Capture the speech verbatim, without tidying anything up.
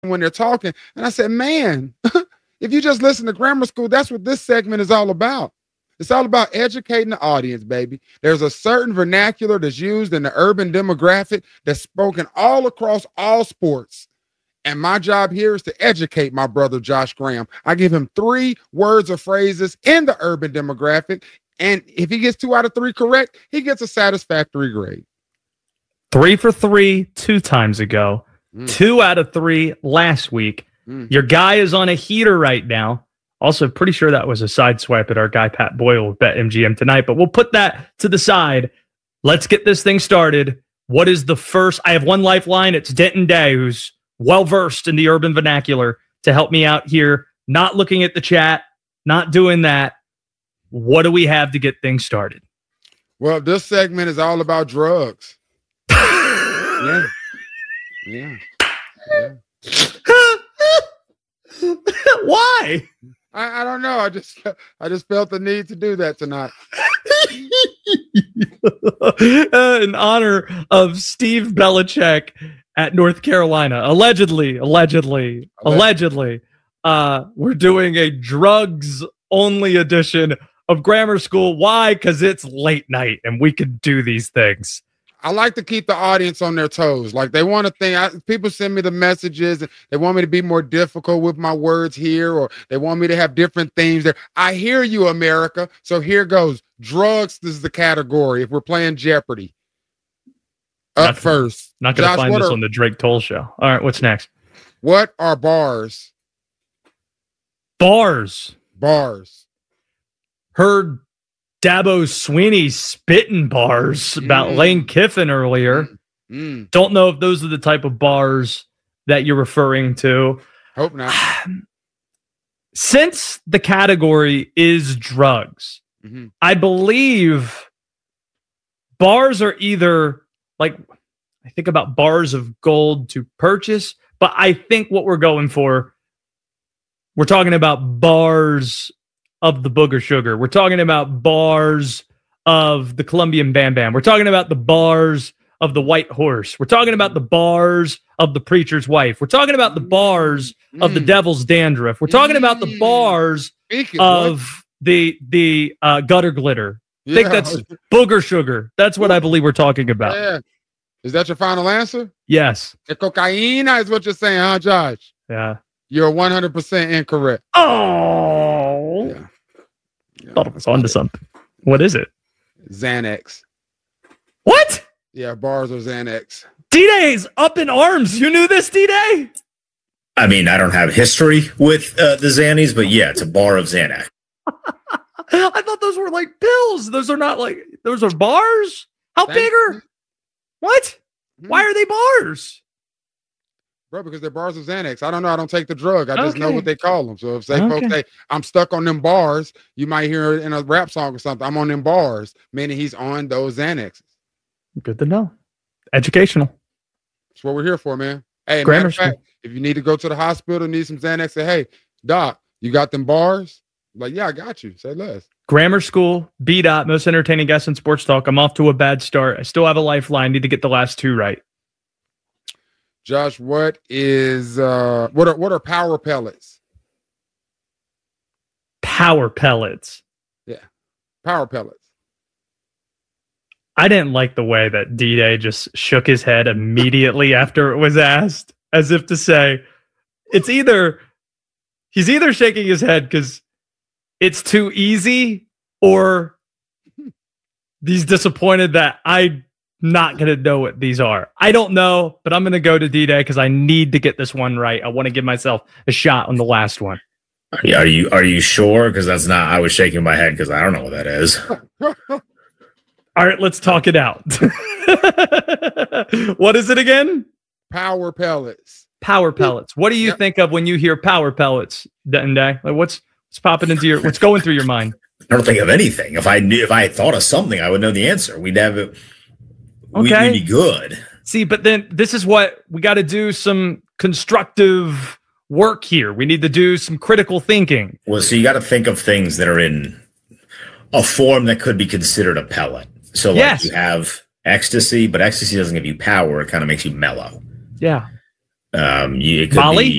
when they're talking. And I said, man, if you just listen to Grammar School, that's what this segment is all about. It's all about educating the audience, baby. There's a certain vernacular that's used in the urban demographic that's spoken all across all sports. And my job here is to educate my brother, Josh Graham. I give him three words or phrases in the urban demographic. And if he gets two out of three correct, he gets a satisfactory grade. Three for three, two times ago. Mm. Two out of three last week. Mm. Your guy is on a heater right now. Also, pretty sure that was a side swipe at our guy, Pat Boyle, with BetMGM tonight, but we'll put that to the side. Let's get this thing started. What is the first? I have one lifeline. It's Denton Day, who's well-versed in the urban vernacular, to help me out here. Not looking at the chat, not doing that. What do we have to get things started? Well, this segment is all about drugs. yeah. Yeah. Yeah. Why? I, I don't know. I just I just felt the need to do that tonight. uh, in honor of Steve Belichick at North Carolina. Allegedly, allegedly, allegedly, allegedly uh, we're doing a drugs-only edition of Grammar School. Why? Because it's late night and we can do these things. I like to keep the audience on their toes. Like they want to think, I, people send me the messages. They want me to be more difficult with my words here, or they want me to have different themes there. I hear you, America. So here goes. Drugs, this is the category. If we're playing Jeopardy. Up not, first. Not going to find this are, on the Drake Toll show. All right, what's next? What are bars? Bars. Bars. Heard Dabo Sweeney spitting bars about mm. Lane Kiffin earlier. Mm. Mm. Don't know if those are the type of bars that you're referring to. Hope not. Since the category is drugs, mm-hmm. I believe bars are either like, I think about bars of gold to purchase, but I think what we're going for, we're talking about bars of the Booger Sugar. We're talking about bars of the Colombian Bam Bam. We're talking about the bars of the White Horse. We're talking about the bars of the Preacher's Wife. We're talking about the bars mm. of the Devil's Dandruff. We're talking mm. about the bars of what? the the uh, Gutter Glitter. I yeah. think that's Booger Sugar. That's what I believe we're talking about. Yeah. Is that your final answer? Yes. The cocaína is what you're saying, huh, Josh? Yeah. You're one hundred percent incorrect. Oh. Yeah. Yeah, thought it was onto something. What is it? Xanax. What? Yeah, bars are Xanax. D-Day's up in arms. You knew this, D-Day? I mean, I don't have history with uh, the Xannies, but yeah, it's a bar of Xanax. I thought those were like pills. Those are not like, those are bars? How Thank big are? You. What? Mm-hmm. Why are they bars? Bro, because they're bars of Xanax. I don't know. I don't take the drug. I just okay. know what they call them. So if say okay. folks say, I'm stuck on them bars, you might hear it in a rap song or something. I'm on them bars, meaning he's on those Xanaxes. Good to know. Educational. That's what we're here for, man. Hey, Grammar matter of fact, if you need to go to the hospital, need some Xanax, say, hey, doc, you got them bars? Like, yeah, I got you. Say less. Grammar School, B. Dot, most entertaining guest in sports talk. I'm off to a bad start. I still have a lifeline. Need to get the last two right. Josh, what is uh what are what are power pellets? Power pellets. Yeah. Power pellets. I didn't like the way that D-Day just shook his head immediately after it was asked, as if to say, it's either he's either shaking his head because it's too easy, or he's disappointed that I not going to know what these are. I don't know, but I'm going to go to D-Day because I need to get this one right. I want to give myself a shot on the last one. Yeah, are you are you sure? Because that's not, I was shaking my head because I don't know what that is. All right, let's talk it out. What is it again? Power pellets. Power pellets. What do you yep. think of when you hear power pellets, D-Day? Like what's what's popping into your, what's going through your mind? I don't think of anything. If I knew, if I had thought of something, I would know the answer. We'd have it. Okay. We'd be good. See, but then this is what we got to do, some constructive work here. We need to do some critical thinking. Well, so you got to think of things that are in a form that could be considered a pellet. So like yes. you have ecstasy, but ecstasy doesn't give you power. It kind of makes you mellow. Yeah. Um, you, it could Molly? be